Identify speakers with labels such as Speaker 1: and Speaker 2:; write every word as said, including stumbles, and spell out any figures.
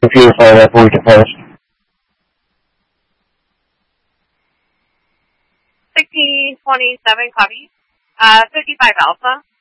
Speaker 1: computer file that for you first.
Speaker 2: sixteen twenty-seven, copy. Uh, fifty-five Alpha.